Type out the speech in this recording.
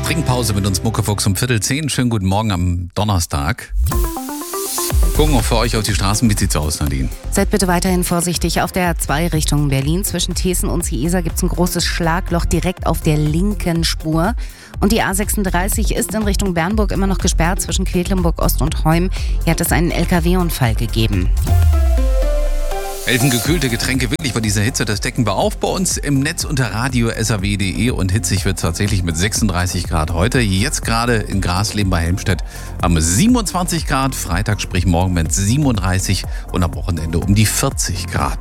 Trinkpause mit uns Muckefuchs um 9:15. Schönen guten Morgen am Donnerstag. Gucken auch für euch auf die Straßen. Wie sieht's aus, Nadine? Seid bitte weiterhin vorsichtig. Auf der A2 Richtung Berlin zwischen Thesen und Ciesa gibt es ein großes Schlagloch direkt auf der linken Spur. Und die A36 ist in Richtung Bernburg immer noch gesperrt zwischen Quedlinburg Ost und Heum. Hier hat es einen LKW-Unfall gegeben. Helfen gekühlte Getränke wirklich bei dieser Hitze? Das decken wir auf bei uns im Netz unter radio.saw.de und hitzig wird es tatsächlich mit 36 Grad heute. Jetzt gerade in Grasleben bei Helmstedt haben wir 27 Grad. Freitag, sprich morgen mit 37 und am Wochenende um die 40 Grad.